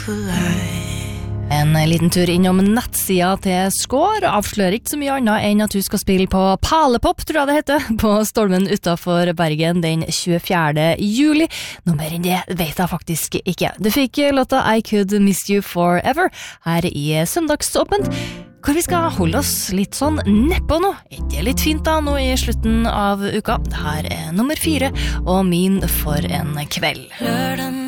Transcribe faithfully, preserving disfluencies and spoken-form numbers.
En liten tur innom nettsida til Skår avslører ikke så mye annet enn at du skal spille på Palepop, tror jeg det heter, på Stolmen utenfor Bergen den tjuefjerde juli. Noe mer enn det vet jeg faktisk ikke. Du fikk låta I Could Miss You Forever her i Søndagsåpent, hvor vi skal holde oss litt sånn nedpå nå. Er det litt fint da, nå i slutten av uka? Her er nummer fire, og Min for en kveld. Lørdag